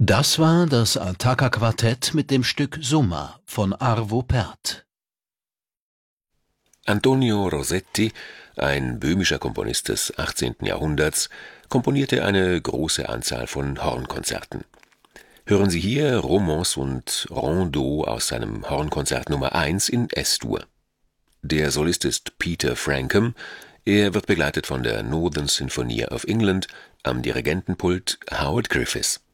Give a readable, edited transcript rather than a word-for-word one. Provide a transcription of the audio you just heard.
Das war das Altaca-Quartett mit dem Stück Summa von Arvo Pärt. Antonio Rosetti, ein böhmischer Komponist des 18. Jahrhunderts, komponierte eine große Anzahl von Hornkonzerten. Hören Sie hier Romance und Rondeau aus seinem Hornkonzert Nummer 1 in S-Dur. Der Solist ist Peter Francombe. Er wird begleitet von der Northern Sinfonia of England, am Dirigentenpult Howard Griffiths.